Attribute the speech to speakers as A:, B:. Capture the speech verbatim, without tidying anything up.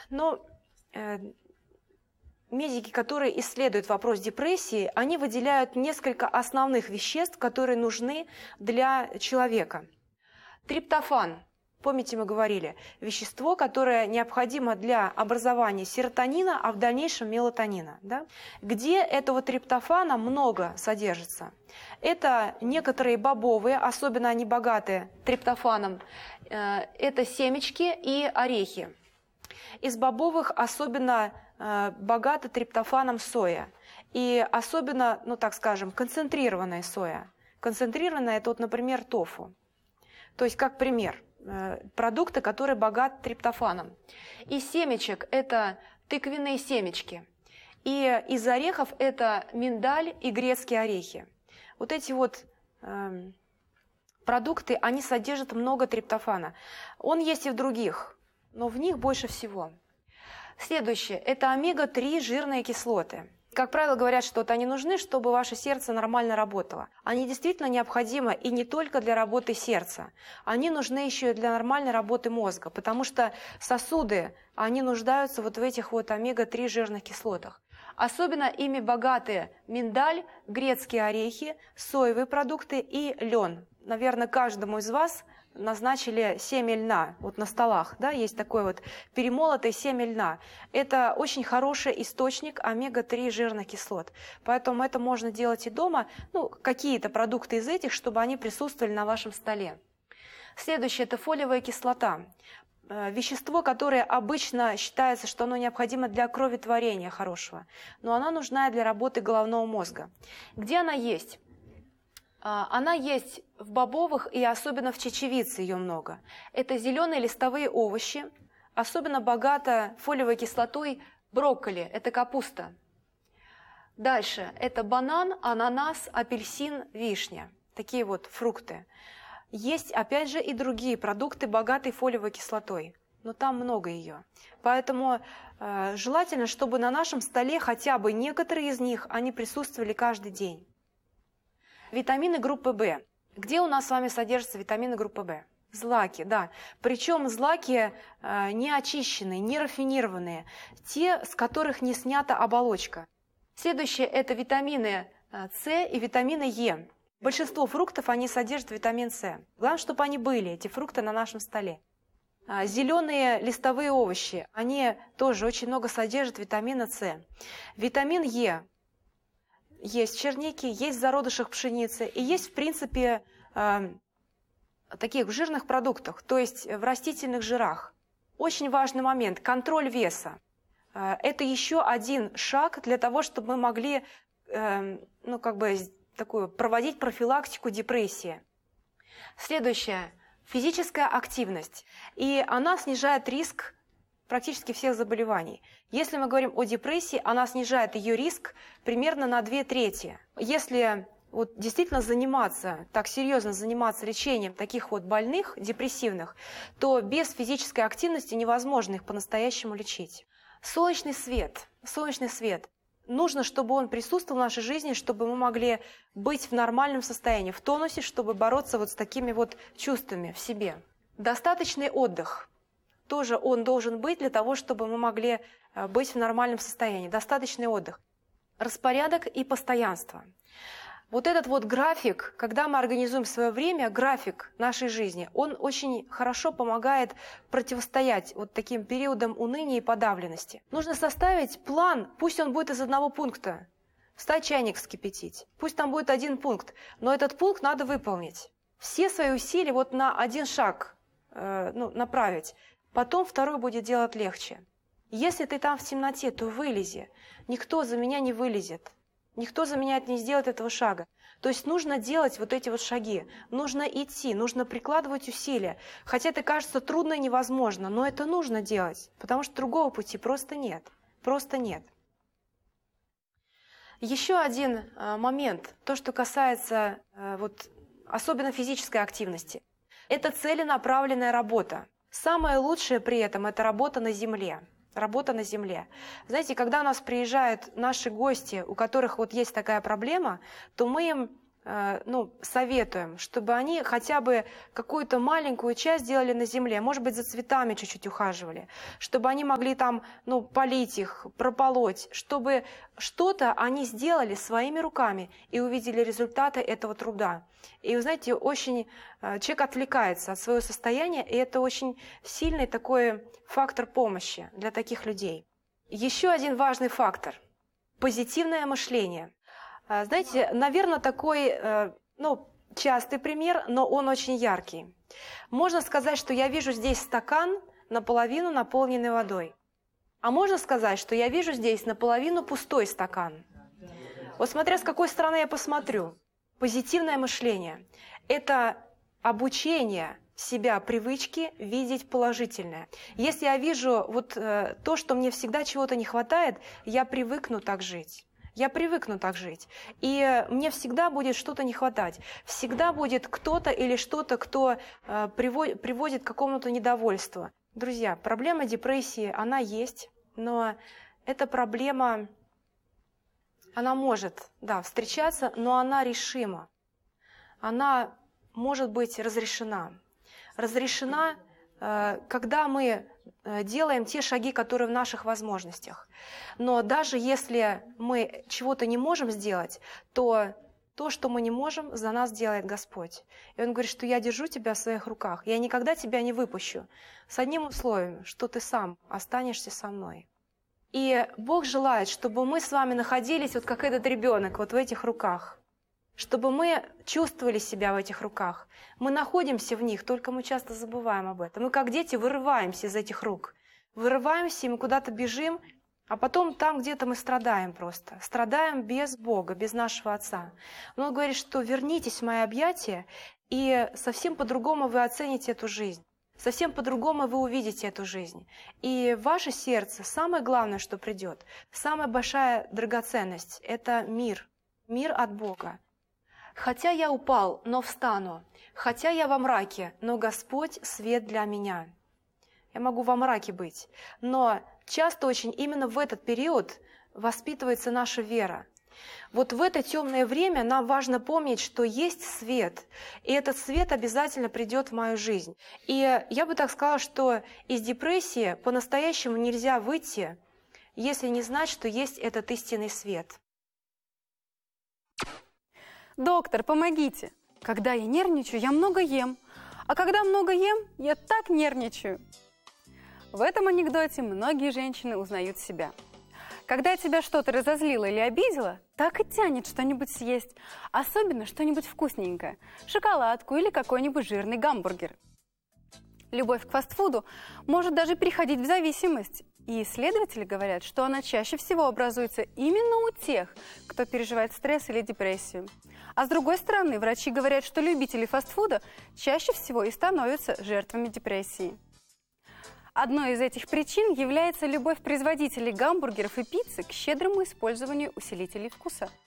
A: Но э, медики, которые исследуют вопрос депрессии, они выделяют несколько основных веществ, которые нужны для человека. Триптофан. Помните, мы говорили, вещество, которое необходимо для образования серотонина, а в дальнейшем мелатонина. Да? Где этого триптофана много содержится? Это некоторые бобовые, особенно они богаты триптофаном, это семечки и орехи. Из бобовых особенно богата триптофаном соя. И особенно, ну так скажем, концентрированная соя. Концентрированная – это, вот, например, тофу. То есть, как пример, продукты, которые богаты триптофаном. Из семечек – это тыквенные семечки. И из орехов – это миндаль и грецкие орехи. Вот эти вот э, продукты, они содержат много триптофана. Он есть и в других, но в них больше всего. Следующее – это омега три жирные кислоты. Как правило, говорят, что вот они нужны, чтобы ваше сердце нормально работало. Они действительно необходимы и не только для работы сердца. Они нужны еще и для нормальной работы мозга, потому что сосуды, они нуждаются вот в этих вот омега три жирных кислотах. Особенно ими богаты миндаль, грецкие орехи, соевые продукты и лен. Наверное, каждому из вас назначили семя льна, вот на столах, да, есть такой вот перемолотый семя льна. Это очень хороший источник омега три жирных кислот, поэтому это можно делать и дома, ну, какие-то продукты из этих, чтобы они присутствовали на вашем столе. Следующее – это фолиевая кислота. Вещество, которое обычно считается, что оно необходимо для кроветворения хорошего, но она нужна для работы головного мозга. Где она есть? Она есть в бобовых и особенно в чечевице ее много. Это зеленые листовые овощи, особенно богато фолиевой кислотой брокколи, это капуста. Дальше это банан, ананас, апельсин, вишня. Такие вот фрукты. Есть, опять же, и другие продукты, богатые фолиевой кислотой, но там много ее. Поэтому э, желательно, чтобы на нашем столе хотя бы некоторые из них, они присутствовали каждый день. Витамины группы В. Где у нас с вами содержатся витамины группы В? Злаки, да. Причем злаки э, не очищенные, не рафинированные, те, с которых не снята оболочка. Следующее – это витамины С и витамины Е. Большинство фруктов, они содержат витамин С. Главное, чтобы они были, эти фрукты, на нашем столе. Зеленые листовые овощи, они тоже очень много содержат витамина С. Витамин Е есть в чернике, есть в зародышах пшеницы и есть, в принципе, э, таких жирных продуктах, то есть в растительных жирах. Очень важный момент – контроль веса. Э, это еще один шаг для того, чтобы мы могли, э, ну, как бы, такую, проводить профилактику депрессии. Следующее – физическая активность. И она снижает риск практически всех заболеваний. Если мы говорим о депрессии, она снижает ее риск примерно на две трети. Если вот действительно заниматься, так серьезно заниматься лечением таких вот больных, депрессивных, то без физической активности невозможно их по-настоящему лечить. Солнечный свет. Солнечный свет. Нужно, чтобы он присутствовал в нашей жизни, чтобы мы могли быть в нормальном состоянии, в тонусе, чтобы бороться вот с такими вот чувствами в себе. Достаточный отдых. Тоже он должен быть для того, чтобы мы могли быть в нормальном состоянии. Достаточный отдых. Распорядок и постоянство. Вот этот вот график, когда мы организуем свое время, график нашей жизни, он очень хорошо помогает противостоять вот таким периодам уныния и подавленности. Нужно составить план, пусть он будет из одного пункта. Встать, чайник вскипятить. Пусть там будет один пункт, но этот пункт надо выполнить. Все свои усилия вот на один шаг э, ну, направить. Потом второй будет делать легче. Если ты там в темноте, то вылези. Никто за меня не вылезет. Никто за меня не сделает этого шага. То есть нужно делать вот эти вот шаги. Нужно идти, нужно прикладывать усилия. Хотя это кажется трудно и невозможно, но это нужно делать, потому что другого пути просто нет. Просто нет. Еще один э, момент, то, что касается э, вот, особенно физической активности. Это целенаправленная работа. Самое лучшее при этом – это работа на земле. Работа на земле. Знаете, когда у нас приезжают наши гости, у которых вот есть такая проблема, то мы им ну, советуем, чтобы они хотя бы какую-то маленькую часть делали на земле, может быть, за цветами чуть-чуть ухаживали, чтобы они могли там, ну, полить их, прополоть, чтобы что-то они сделали своими руками и увидели результаты этого труда. И, вы знаете, очень человек отвлекается от своего состояния, и это очень сильный такой фактор помощи для таких людей. Еще один важный фактор – позитивное мышление. Знаете, наверное, такой, ну, частый пример, но он очень яркий. Можно сказать, что я вижу здесь стакан наполовину наполненный водой. А можно сказать, что я вижу здесь наполовину пустой стакан. Вот смотря с какой стороны я посмотрю. Позитивное мышление – это обучение себя привычки видеть положительное. Если я вижу вот э, то, что мне всегда чего-то не хватает, я привыкну так жить. Я привыкну так жить. И мне всегда будет что-то не хватать. Всегда будет кто-то или что-то, кто э, приводит, приводит к какому-то недовольству. Друзья, проблема депрессии, она есть, но эта проблема, она может, да, встречаться, но она решима. Она может быть разрешена. Разрешена, э, когда мы делаем те шаги, которые в наших возможностях. Но даже если мы чего-то не можем сделать, то то, что мы не можем, за нас делает Господь. И Он говорит, что я держу тебя в своих руках, я никогда тебя не выпущу, с одним условием, что ты сам останешься со мной. И Бог желает, чтобы мы с вами находились, вот как этот ребенок, вот в этих руках, чтобы мы чувствовали себя в этих руках. Мы находимся в них, только мы часто забываем об этом. Мы, как дети, вырываемся из этих рук. Вырываемся, и мы куда-то бежим, а потом там где-то мы страдаем просто. Страдаем без Бога, без нашего Отца. Но Он говорит, что вернитесь в мои объятия, и совсем по-другому вы оцените эту жизнь. Совсем по-другому вы увидите эту жизнь. И в ваше сердце самое главное, что придет, самая большая драгоценность – это мир. Мир от Бога. «Хотя я упал, но встану, хотя я во мраке, но Господь свет для меня». Я могу во мраке быть, но часто очень именно в этот период воспитывается наша вера. Вот в это темное время нам важно помнить, что есть свет, и этот свет обязательно придет в мою жизнь. И я бы так сказала, что из депрессии по-настоящему нельзя выйти, если не знать, что есть этот истинный свет.
B: Доктор, помогите. Когда я нервничаю, я много ем. А когда много ем, я так нервничаю. В этом анекдоте многие женщины узнают себя. Когда тебя что-то разозлило или обидело, так и тянет что-нибудь съесть. Особенно что-нибудь вкусненькое. Шоколадку или какой-нибудь жирный гамбургер. Любовь к фастфуду может даже переходить в зависимость. И исследователи говорят, что она чаще всего образуется именно у тех, кто переживает стресс или депрессию. А с другой стороны, врачи говорят, что любители фастфуда чаще всего и становятся жертвами депрессии. Одной из этих причин является любовь производителей гамбургеров и пиццы к щедрому использованию усилителей вкуса.